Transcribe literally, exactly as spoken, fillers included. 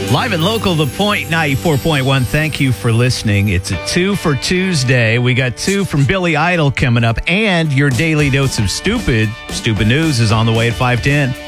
Live and local, The Point ninety-four point one. Thank you for listening. It's a two for Tuesday. We got two from Billy Idol coming up, and your daily dose of stupid. Stupid news is on the way at five ten.